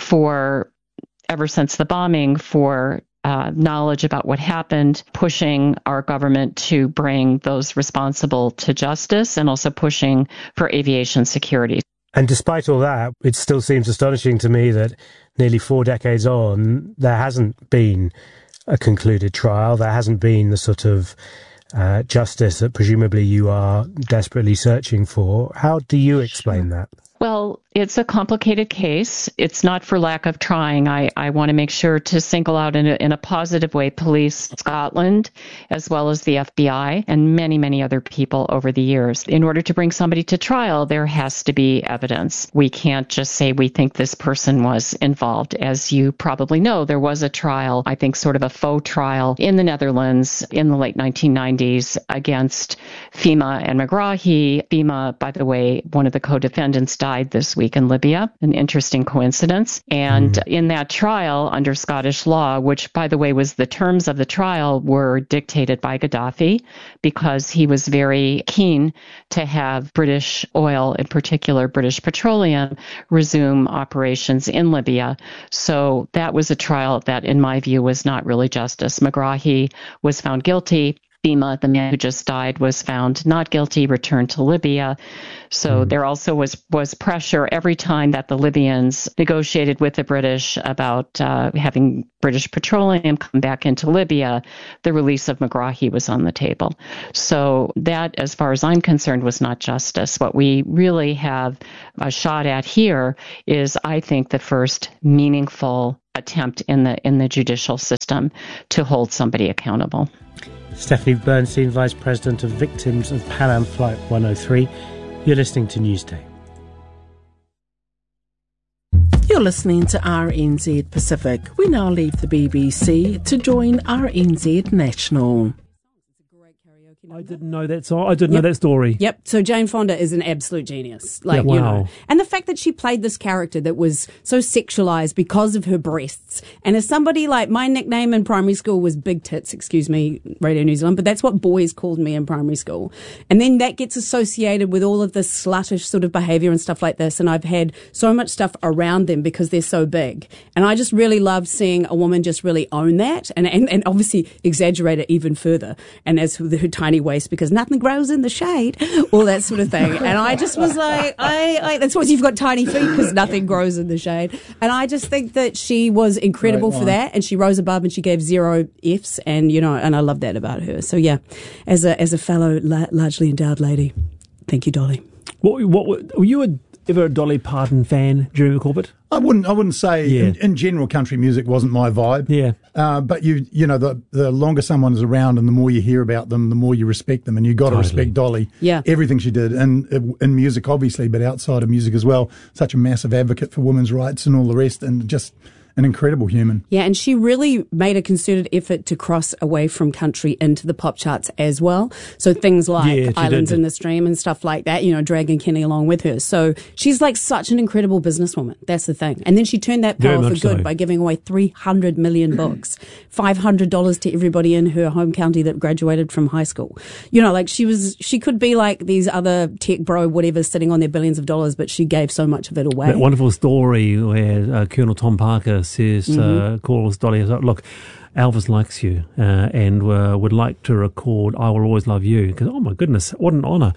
ever since the bombing, for knowledge about what happened, pushing our government to bring those responsible to justice, and also pushing for aviation security. And despite all that, it still seems astonishing to me that nearly 4 decades on, there hasn't been a concluded trial. There hasn't been the sort of justice that presumably you are desperately searching for. How do you explain that? Well, it's a complicated case. It's not for lack of trying. I want to make sure to single out in a positive way police Scotland, as well as the FBI and many, many other people over the years. In order to bring somebody to trial, there has to be evidence. We can't just say we think this person was involved. As you probably know, there was a trial, I think sort of a faux trial in the Netherlands in the late 1990s against Fhimma and Megrahi. Fhimma, by the way, one of the co-defendants, died died this week in Libya, an interesting coincidence. And in that trial under Scottish law, which, by the way, was the terms of the trial were dictated by Gaddafi because he was very keen to have British oil, in particular British Petroleum, resume operations in Libya. So that was a trial that, in my view, was not really justice. Megrahi was found guilty. Fima, the man who just died, was found not guilty, returned to Libya. So there also was pressure every time that the Libyans negotiated with the British about having British Petroleum come back into Libya. The release of Megrahi was on the table. So that, as far as I'm concerned, was not justice. What we really have a shot at here is, I think, the first meaningful attempt in the judicial system to hold somebody accountable. Stephanie Bernstein, Vice President of Victims of Pan Am Flight 103. You're listening to Newsday. You're listening to RNZ Pacific. We now leave the BBC to join RNZ National. I didn't know that song. I didn't know that story. Yep. So Jane Fonda is an absolute genius. Like, you know. And the fact that she played this character that was so sexualized because of her breasts. And as somebody like, my nickname in primary school was Big Tits, excuse me, Radio New Zealand, but that's what boys called me in primary school. And then that gets associated with all of this sluttish sort of behavior and stuff like this. And I've had so much stuff around them because they're so big. And I just really loved seeing a woman just really own that and obviously exaggerate it even further. And as her tiny waist, because nothing grows in the shade, all that sort of thing. And I just was like, that's why you've got tiny feet, because nothing grows in the shade. And I just think that she was incredible for that, and she rose above and she gave 0 Fs, and you know, and I love that about her. So yeah, as a fellow largely endowed lady, thank you, Dolly. What were you ever a Dolly Parton fan, Jeremy Corbett? I wouldn't say in general country music wasn't my vibe. Yeah. But you know, the longer someone's around and the more you hear about them, the more you respect them, and you got to respect Dolly. Yeah. Everything she did, and in music obviously, but outside of music as well. Such a massive advocate for women's rights and all the rest, and just an incredible human. Yeah, and she really made a concerted effort to cross away from country into the pop charts as well. So things like Islands in the Stream and stuff like that, you know, dragging Kenny along with her. So she's like such an incredible businesswoman. That's the thing. And then she turned that power for good by giving away 300 million books, $500 to everybody in her home county that graduated from high school. You know, like she could be like these other tech bro whatever sitting on their billions of dollars, but she gave so much of it away. That wonderful story where Colonel Tom Parker says, calls Dolly, look, Elvis likes you and would like to record I Will Always Love You. Because, oh my goodness, what an honour.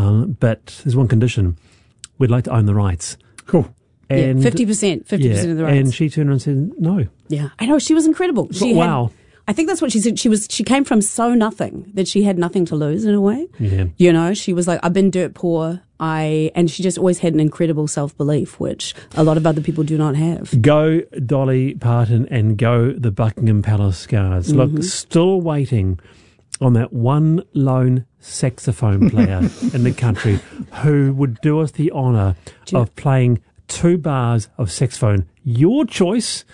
But there's one condition. We'd like to own the rights. Cool. And 50% of the rights. And she turned around and said, no. Yeah, I know, she was incredible. Wow. I think that's what she said. She came from so nothing that she had nothing to lose in a way. Yeah. You know, she was like, I've been dirt poor. And she just always had an incredible self-belief, which a lot of other people do not have. Go Dolly Parton and go the Buckingham Palace Guards. Look, still waiting on that one lone saxophone player in the country who would do us the honour of playing 2 bars of saxophone. Your choice,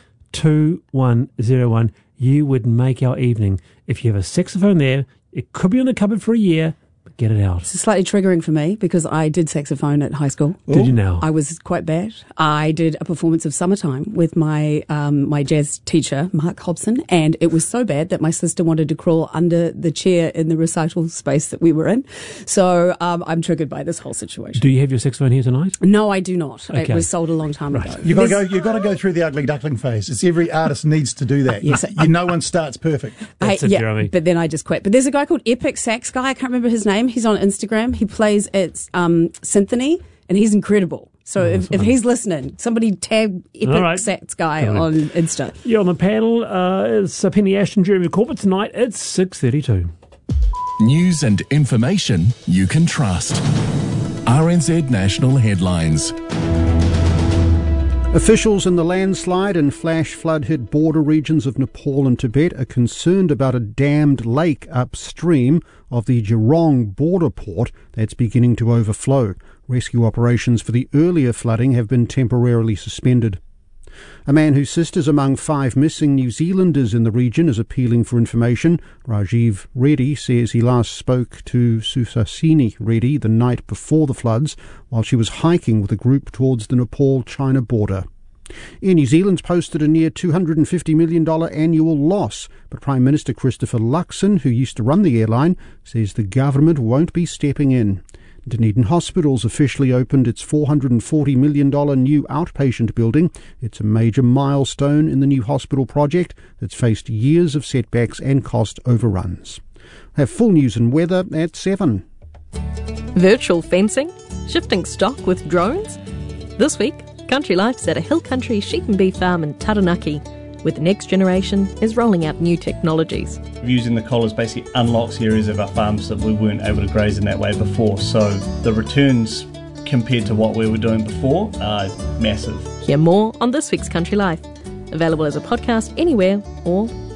2101. You would make our evening. If you have a saxophone there, it could be on the cupboard for a year, but get it out. It's slightly triggering for me because I did saxophone at high school. Did you now? I was quite bad. I did a performance of Summertime with my my jazz teacher, Mark Hobson, and it was so bad that my sister wanted to crawl under the chair in the recital space that we were in. So I'm triggered by this whole situation. Do you have your saxophone here tonight? No, I do not. Okay. It was sold a long time ago. You've got to go through the ugly duckling phase. It's every artist needs to do that. Yes. No one starts perfect. That's it, Jeremy. But then I just quit. But there's a guy called Epic Sax Guy. I can't remember his name. He's on Instagram. He plays at Symphony, and he's incredible. So if he's listening, somebody tag Epic Sax Guy on Insta. Yeah, on the panel, it's Penny Ashton, Jeremy Corbett. Tonight, it's 6:32. News and information you can trust. RNZ National Headlines. Officials in the landslide and flash flood hit border regions of Nepal and Tibet are concerned about a dammed lake upstream of the Jurong border port that's beginning to overflow. Rescue operations for the earlier flooding have been temporarily suspended. A man whose sister's among 5 missing New Zealanders in the region is appealing for information. Rajiv Reddy says he last spoke to Susasini Reddy the night before the floods while she was hiking with a group towards the Nepal-China border. Air New Zealand's posted a near $250 million annual loss, but Prime Minister Christopher Luxon, who used to run the airline, says the government won't be stepping in. Dunedin Hospital's officially opened its $440 million new outpatient building. It's a major milestone in the new hospital project that's faced years of setbacks and cost overruns. Have full news and weather at 7. Virtual fencing? Shifting stock with drones? This week, Country Life's at a hill country sheep and beef farm in Taranaki, where the next generation is rolling out new technologies. Using the collars basically unlocks areas of our farms that we weren't able to graze in that way before. So the returns compared to what we were doing before are massive. Hear more on this week's Country Life, available as a podcast anywhere or